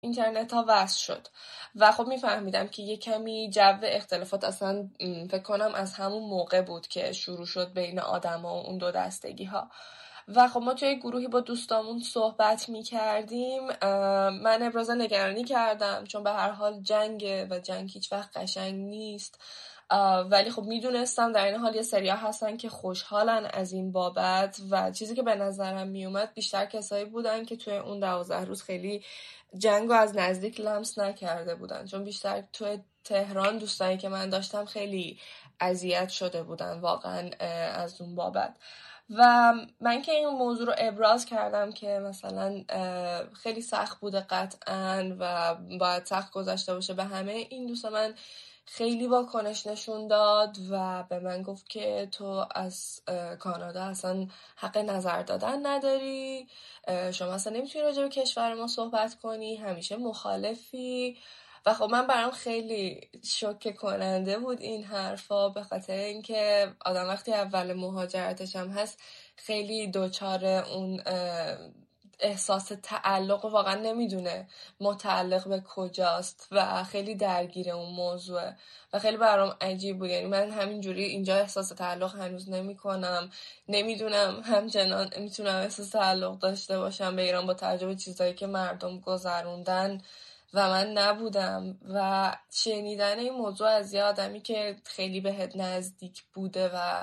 اینترنت ها وصل شد و خب میفهمیدم که یه کمی جو اختلافات اصلا فکر کنم از همون موقع بود که شروع شد بین آدم ها و اون دو دستگی ها. و خب ما توی گروهی با دوستامون صحبت میکردیم. من ابراز نگرانی کردم چون به هر حال جنگه و جنگ هیچ وقت قشنگ نیست، ولی خب میدونستم در این حال یه سریا هستن که خوشحالن از این بابت و چیزی که به نظرم میومد بیشتر کسایی بودن که توی اون 12 روز خیلی جنگو از نزدیک لمس نکرده بودن، چون بیشتر توی تهران دوستانی که من داشتم خیلی اذیت شده بودن واقعا از اون بابت. و من که این موضوع رو ابراز کردم که مثلا خیلی سخت بوده قطعا و باید سخت گذشته باشه به همه، این دوست من خیلی واکنش نشون داد و به من گفت که تو از کانادا اصلا حق نظر دادن نداری، شما اصلا نمیتونی راجع به کشور ما صحبت کنی، همیشه مخالفی. و خب من برام خیلی شوکه کننده بود این حرفا، به خاطر اینکه آدم وقتی اول مهاجرتش هم هست خیلی دوچار اون احساس تعلق واقعا نمیدونه متعلق به کجاست و خیلی درگیر اون موضوعه و خیلی برام عجیب بود. یعنی من همینجوری اینجا احساس تعلق هنوز نمی کنم، نمیدونم همچنان میتونم احساس تعلق داشته باشم به ایران با توجه به چیزایی که مردم گذروندن و من نبودم. و شنیدن این موضوع از یه آدمی که خیلی بهت نزدیک بوده و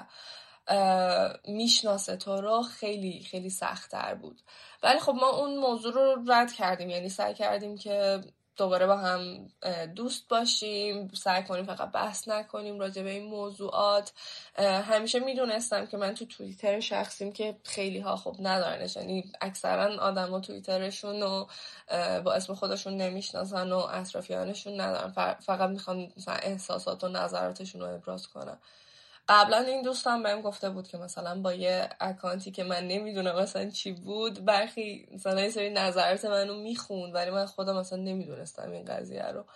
میشناسه تو رو خیلی خیلی سخت‌تر بود. ولی خب ما اون موضوع رو رد کردیم، یعنی سعی کردیم که دوباره با هم دوست باشیم، سعی کنیم فقط بحث نکنیم راجع به این موضوعات. همیشه میدونستم که من تو توییتر شخصیم که خیلی ها خب ندارنش، یعنی اکثرا آدم ها توییترشون رو با اسم خودشون نمیشناسن و اطرافیانشون ندارن، فقط میخوان مثلا احساسات و نظراتشون رو ابراز کنن. قبلا این دوستم بهم گفته بود که مثلا با یه اکانتی که من نمیدونم مثلا چی بود برخی مثلا یه سری نظرات منو میخوند، ولی من خودم مثلا نمیدونستم این قضیه رو.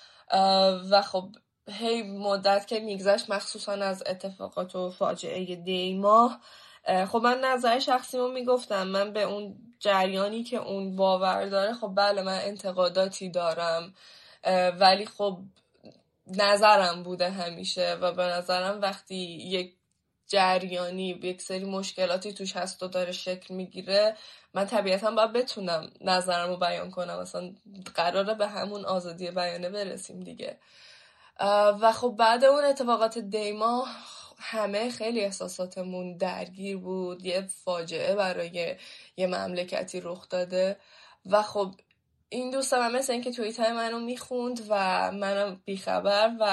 و خب هی مدت که میگذشت مخصوصا از اتفاقات و فاجعه دی ماه، خب من نظر شخصیمو میگفتم، من به اون جریانی که اون باور داره خب بله من انتقاداتی دارم، ولی خب نظرم بوده همیشه و به نظرم وقتی یک جریانی یک سری مشکلاتی توش هست و داره شکل میگیره، من طبیعتا باید بتونم نظرم رو بیان کنم، مثلا قراره به همون آزادی بیانه برسیم دیگه. و خب بعد اون اتفاقات دیما همه خیلی احساساتمون درگیر بود، یه فاجعه برای یه مملکتی رخ داده و خب این دوستم هم مثل این که توییتر منو میخوند و منم بیخبر و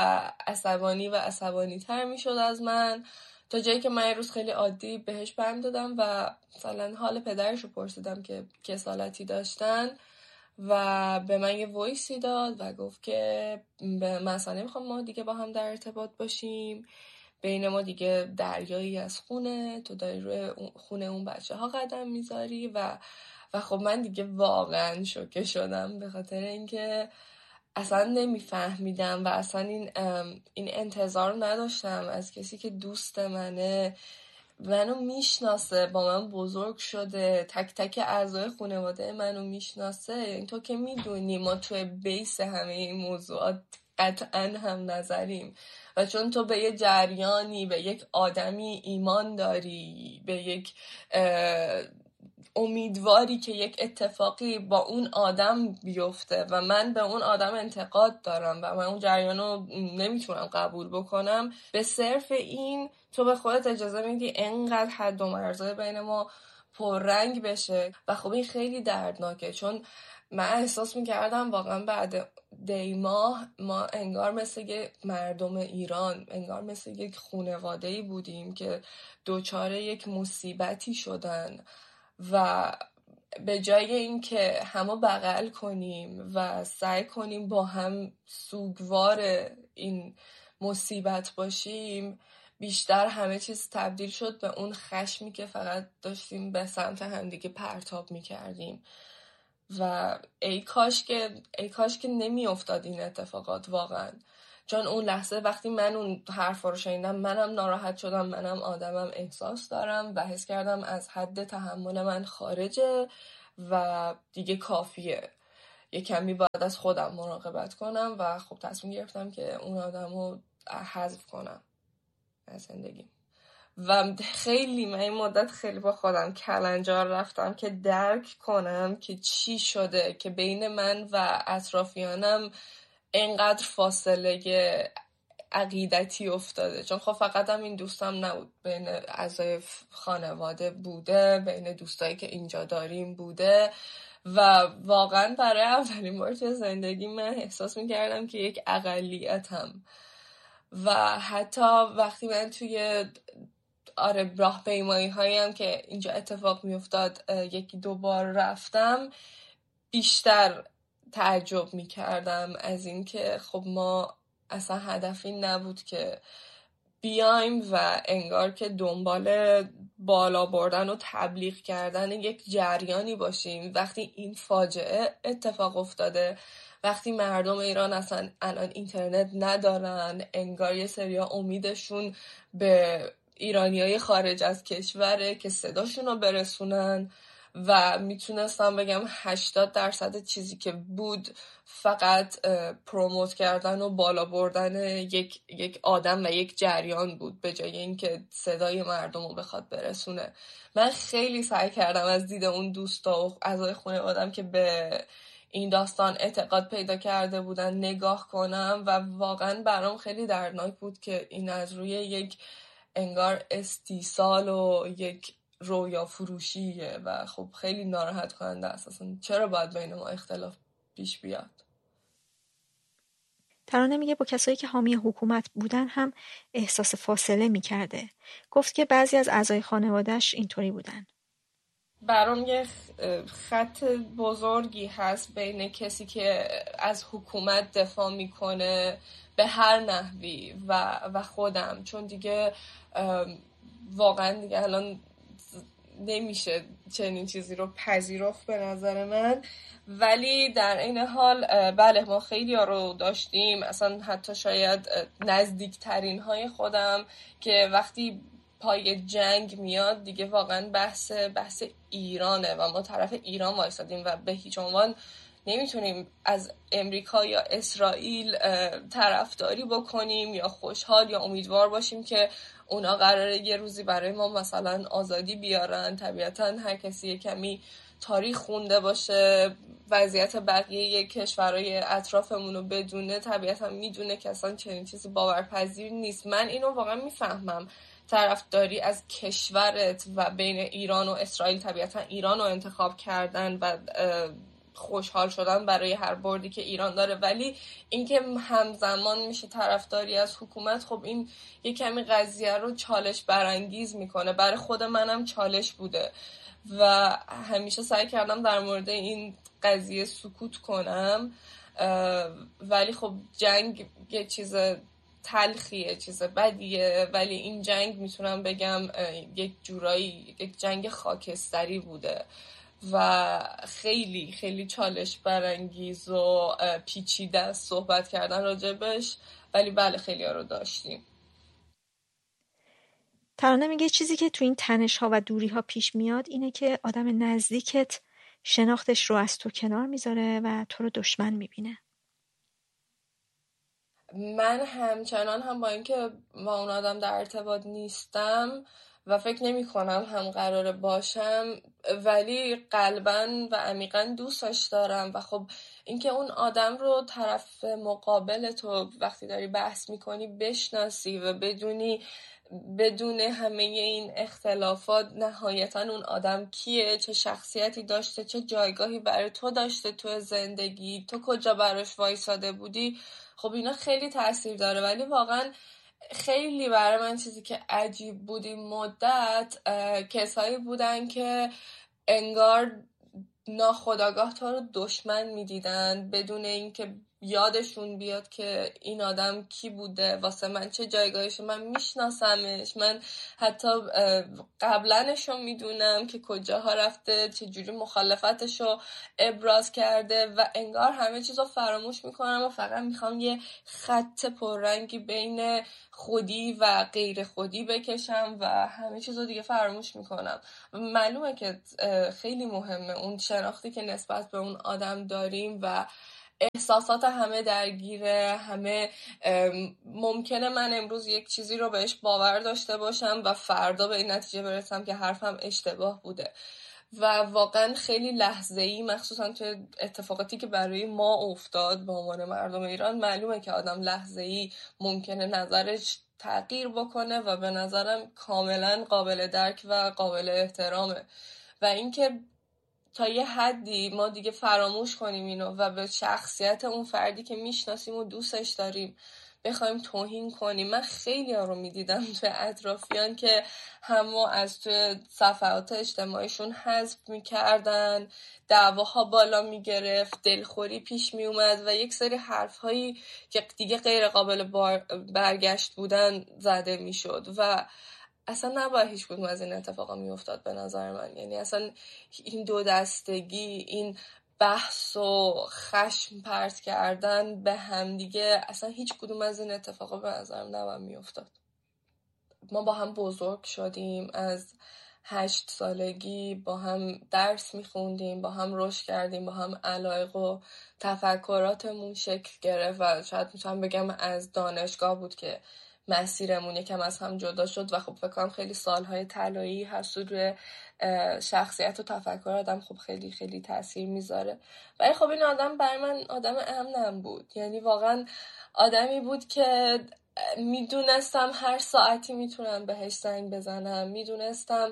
عصبانی تر میشد از من، تا جایی که من یه روز خیلی عادی بهش پیام دادم و مثلا حال پدرش رو پرسیدم که کسالتی داشتن و به من یه وایسی داد و گفت که مثلا نمیخوام ما دیگه با هم در ارتباط باشیم، بین ما دیگه دریایی از خونه، تو داری روی خونه اون بچه ها قدم میذاری و خب من دیگه واقعا شوکه شدم، به خاطر اینکه اصلا نمیفهمیدم و اصلا این انتظار نداشتم از کسی که دوست منو میشناسه، با من بزرگ شده، تک تک اعضای خانواده منو میشناسه. این تو که میدونی ما توی بیس همه این موضوعات قطعا هم نظریم و چون تو به یه جریانی، به یک آدمی ایمان داری، به یک امیدواری که یک اتفاقی با اون آدم بیفته و من به اون آدم انتقاد دارم و من اون جریان رو نمیتونم قبول بکنم، به صرف این تو به خودت اجازه میدی انقدر حد و مرزهای بین ما پررنگ بشه و خب این خیلی دردناکه، چون من احساس میکردم واقعا بعد دیماه ما انگار مثل یک مردم ایران، انگار مثل یک خانواده‌ای بودیم که دوچار یک مصیبتی شدن و به جای اینکه همو بغل کنیم و سعی کنیم با هم سوگوار این مصیبت باشیم، بیشتر همه چیز تبدیل شد به اون خشمی که فقط داشتیم به سمت همدیگه پرتاب میکردیم و ای کاش که نمی افتاد این اتفاقات واقعا. چون اون لحظه وقتی من اون حرفا رو شنیدم منم ناراحت شدم، منم آدمم، احساس دارم و حس کردم از حد تحمل من خارجه و دیگه کافیه. یه کمی باید از خودم مراقبت کنم و خب تصمیم گرفتم که اون آدم رو حذف کنم از زندگیم. و خیلی من این مدت خیلی با خودم کلنجار رفتم که درک کنم که چی شده که بین من و اطرافیانم اینقدر فاصله عقیدتی افتاده. چون خب فقط هم این دوستم نبود، بین اعضای خانواده بوده، بین دوستایی که اینجا داریم بوده و واقعا برای اولین بار توی زندگی من احساس میکردم که یک اقلیتم. و حتی وقتی من توی راهپیمایی هایی هم که اینجا اتفاق میافتاد 1-2 بار رفتم، بیشتر تعجب میکردم از این که خب ما اصلا هدفی نبود که بیایم و انگار که دنبال بالا بردن و تبلیغ کردن یک جریانی باشیم. وقتی این فاجعه اتفاق افتاده، وقتی مردم ایران اصلا الان اینترنت ندارن، انگار یه سریا امیدشون به ایرانیای خارج از کشوره که صداشون رو برسونن و میتونستم بگم 80% چیزی که بود فقط پروموت کردن و بالا بردن یک آدم و یک جریان بود به جای اینکه صدای مردم رو بخواد برسونه. من خیلی سعی کردم از دید اون دوستا و اعضای خانواده‌ام که به این داستان اعتقاد پیدا کرده بودن نگاه کنم و واقعا برام خیلی دردناک بود که این از روی یک انگار استیصال و یک رویا فروشیه و خب خیلی ناراحت کننده اساسا. چرا باید بین ما اختلاف پیش بیاد؟ ترانه میگه با کسایی که حامی حکومت بودن هم احساس فاصله میکرده. گفت که بعضی از اعضای خانواده‌اش اینطوری بودن. برام یه خط بزرگی هست بین کسی که از حکومت دفاع میکنه به هر نحوی و خودم، چون دیگه واقعا دیگه الان نمیشه چنین چیزی رو پذیرفت به نظر من. ولی در این حال بله ما خیلی ها رو داشتیم، اصلا حتی شاید نزدیکترین های خودم که وقتی پای جنگ میاد دیگه واقعا بحث ایرانه و ما طرف ایران وایسادیم و به هیچ عنوان نمیتونیم از امریکا یا اسرائیل طرفداری بکنیم یا خوشحال یا امیدوار باشیم که اونا قراره یه روزی برای ما مثلا آزادی بیارن. طبیعتا هر کسی یه کمی تاریخ خونده باشه، وضعیت بقیه کشورهای اطرافمون رو بدونه، طبیعتا میدونه که اصلا چنین چیزی باورپذیر نیست. من اینو واقعا میفهمم، طرفداری از کشورت و بین ایران و اسرائیل طبیعتا ایران رو انتخاب کردن و خوشحال شدن برای هر بردی که ایران داره، ولی اینکه همزمان میشه طرفداری از حکومت، خب این یه کمی قضیه رو چالش برانگیز میکنه. برای خود منم چالش بوده و همیشه سعی کردم در مورد این قضیه سکوت کنم، ولی خب جنگ یه چیز تلخیه، چیز بدیه، ولی این جنگ میتونم بگم یک جورایی یک جنگ خاکستری بوده و خیلی خیلی چالش برانگیز و پیچیده است صحبت کردن راجبش، ولی بله خیلی ها رو داشتیم. ترانه میگه چیزی که تو این تنش‌ها و دوری‌ها پیش میاد اینه که آدم نزدیکت شناختش رو از تو کنار میذاره و تو رو دشمن میبینه. من همچنان هم با اینکه با اون آدم در ارتباط نیستم و فکر نمی کنم هم قراره باشم، ولی قلباً و عمیقاً دوستش دارم و خب اینکه اون آدم رو طرف مقابل تو وقتی داری بحث میکنی بشناسی و بدونی بدون همه این اختلافات نهایتا اون آدم کیه، چه شخصیتی داشته، چه جایگاهی برای تو داشته تو زندگی، تو کجا براش وایساده بودی، خب اینا خیلی تاثیر داره. ولی واقعا خیلی برای من چیزی که عجیب بود این مدت کسایی بودن که انگار ناخودآگاه تو رو دشمن میدیدن بدون اینکه یادشون بیاد که این آدم کی بوده، واسه من چه جایگاهشه، من میشناسمش، من حتی قبلنشو میدونم که کجاها رفته، چجوری مخالفتشو ابراز کرده و انگار همه چیزو فراموش میکنم و فقط میخوام یه خط پررنگی بین خودی و غیر خودی بکشم و همه چیزو دیگه فراموش میکنم. معلومه که خیلی مهمه اون شناختی که نسبت به اون آدم داریم و احساسات همه درگیره، همه ممکنه من امروز یک چیزی رو بهش باور داشته باشم و فردا به این نتیجه برسم که حرفم اشتباه بوده و واقعا خیلی لحظه‌ای، مخصوصا توی اتفاقاتی که برای ما افتاد به عنوان مردم ایران، معلومه که آدم لحظه‌ای ممکنه نظرش تغییر بکنه و به نظرم کاملا قابل درک و قابل احترامه و اینکه تا یه حدی ما دیگه فراموش کنیم اینو و به شخصیت اون فردی که میشناسیم و دوستش داریم بخوایم توهین کنیم. من خیلی ها رو میدیدم توی اطرافیان که همو از توی صفحات اجتماعیشون حذف میکردن، دعواها بالا میگرفت، دلخوری پیش میومد و یک سری حرفهایی که دیگه غیر قابل برگشت بودن زده میشد و اصلا نباید هیچ کدوم از این اتفاقا میافتاد به نظر من. یعنی اصلا این دو دستگی، این بحث و خشم پرت کردن به هم دیگه، اصلا هیچ کدوم از این اتفاقا به نظرم نباید میافتاد. ما با هم بزرگ شدیم، از 8 سالگی با هم درس میخوندیم، با هم رشد کردیم، با هم علایق و تفکراتمون شکل گرفت و شاید میتونم بگم از دانشگاه بود که مسیرمون یکم از هم جدا شد و خب فکر کنم خیلی سالهای طلایی هست و روی شخصیت و تفکر آدم خب خیلی خیلی تاثیر میذاره. ولی خب این آدم برای من آدم امنم بود، یعنی واقعا آدمی بود که میدونستم هر ساعتی میتونم بهش زنگ بزنم، میدونستم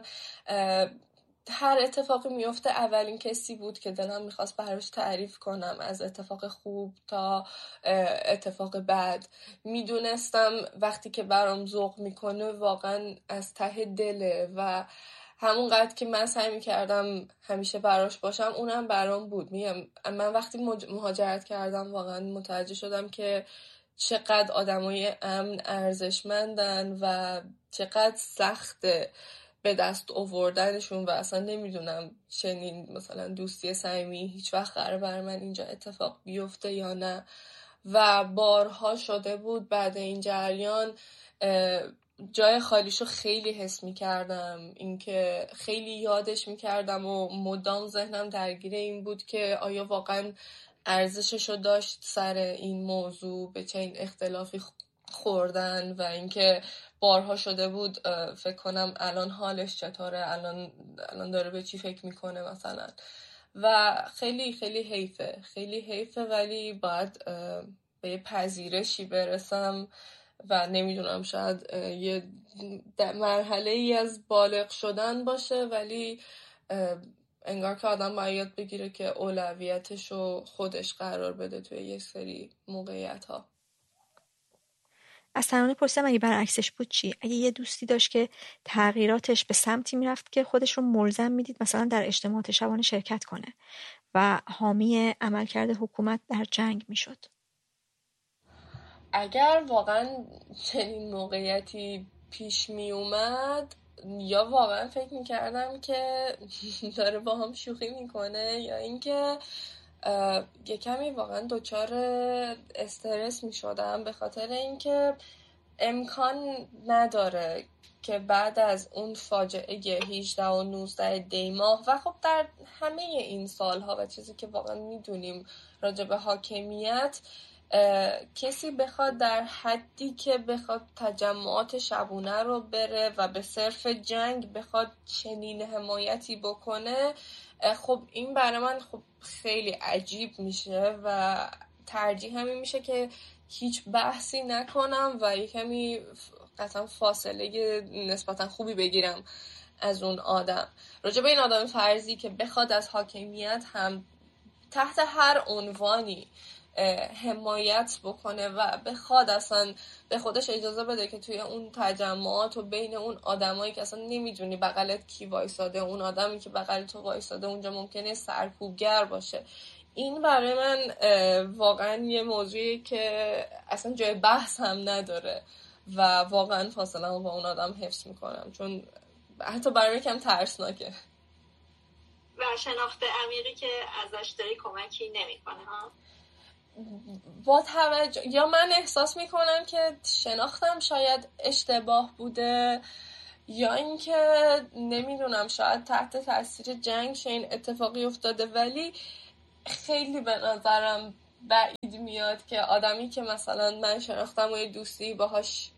هر اتفاقی میفته اولین کسی بود که دلم میخواست براش تعریف کنم، از اتفاق خوب تا اتفاق بد. میدونستم وقتی که برام ذوق میکنه واقعا از ته دله و همونقدر که من سعی میکردم همیشه براش باشم اونم برام بود. من وقتی مهاجرت کردم واقعا متوجه شدم که چقدر آدمای امن ارزشمندن و چقدر سخته به دست آوردنشون و اصلا نمیدونم چنین مثلا دوستی صمیمی هیچ وقت قراره برای من اینجا اتفاق بیفته یا نه و بارها شده بود بعد این جریان جای خالیشو خیلی حس میکردم، اینکه خیلی یادش میکردم و مدام ذهنم درگیر این بود که آیا واقعا ارزششو داشت سر این موضوع به چنین اختلافی خوردن و اینکه بارها شده بود فکر کنم الان حالش چطوره، الان داره به چی فکر میکنه مثلا و خیلی خیلی حیفه ولی باید به یه پذیرشی برسم و نمیدونم شاید یه مرحله ای از بالغ شدن باشه ولی انگار که آدم باید یاد بگیره که اولویتشو خودش قرار بده توی یه سری موقعیت ها. از ترانه پرسیدم اگه برعکسش بود چی؟ اگه یه دوستی داشت که تغییراتش به سمتی میرفت که خودش رو ملزم میدید مثلا در اجتماعات شبانه شرکت کنه و حامی عملکرد حکومت در جنگ میشد. اگر واقعا چنین موقعیتی پیش می اومد یا واقعا فکر میکردم که داره با هم شوخی میکنه یا اینکه یه کمی واقعا دچار استرس میشدم به خاطر اینکه امکان نداره که بعد از اون فاجعه 18 و 19 دی ماه و خب در همه این سالها و چیزی که واقعا میدونیم راجع به حاکمیت کسی بخواد در حدی که بخواد تجمعات شبونه رو بره و به صرف جنگ بخواد چنین حمایتی بکنه، خب این برای من خب خیلی عجیب میشه و ترجیح همین میشه که هیچ بحثی نکنم و یه کمی قطعا فاصله نسبتا خوبی بگیرم از اون آدم. راجع به این آدم فرضی که بخواد از حاکمیت هم تحت هر عنوانی حمایت بکنه و بخواد اصلا به خودش اجازه بده که توی اون تجمعات و بین اون آدمایی که اصلا نمیدونی بغلت کی وایساده، اون آدمی که بغل تو وایساده اونجا ممکنه سرکوبگر باشه، این برای من واقعا یه موضوعی که اصلا جای بحث هم نداره و واقعا فاصله با اون آدم حفظ میکنم، چون حتی برای کم ترسناکه و شناخت عمیقی که ازش داری کمکی نمیکنه ها. با توجه یا من احساس میکنم که شناختم شاید اشتباه بوده، یا اینکه نمیدونم شاید تحت تاثیر جنگ این اتفاقی افتاده، ولی خیلی به نظرم بعید میاد که آدمی که مثلا من شناختم و یه دوستی باهاش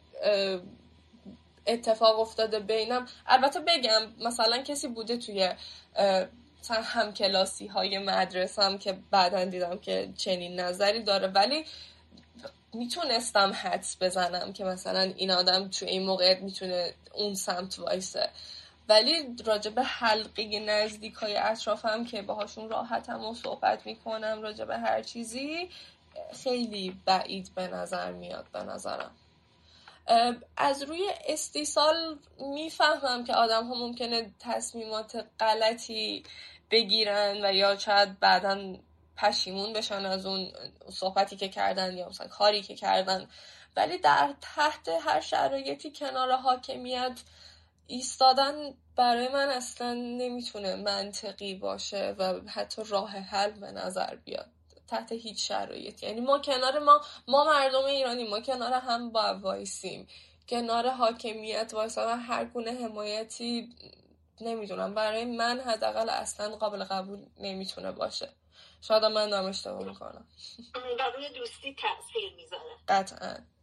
اتفاق افتاده بینم، البته بگم مثلا کسی بوده توی همکلاسی های مدرسه هم که بعداً دیدم که چنین نظری داره، ولی میتونستم حدس بزنم که مثلا این آدم توی این موقعیت میتونه اون سمت وایسه، ولی راجع به حلقه نزدیکای اطرافم که باهاشون راحتم و صحبت میکنم راجع به هر چیزی، خیلی بعید به نظر میاد. به نظرم از روی استیصال میفهمم که آدم ها ممکنه تصمیمات غلطی بگیرن و یا شاید بعداً پشیمون بشن از اون صحبتی که کردن یا مثلا کاری که کردن، ولی در تحت هر شرایطی کنار حاکمیت ایستادن برای من اصلا نمیتونه منطقی باشه و حتی راه حل به نظر بیاد تحت هیچ شرایطی. یعنی ما کنار ما مردم ایرانی ما کنار هم با وایسیم، کنار حاکمیت وایسا و هر گونه حمایتی نمیدونم برای من حداقل اصلا قابل قبول نمیتونه باشه. شاید من دارم اشتباه میکنم. و روی دوستی تأثیر میذاره قطعا.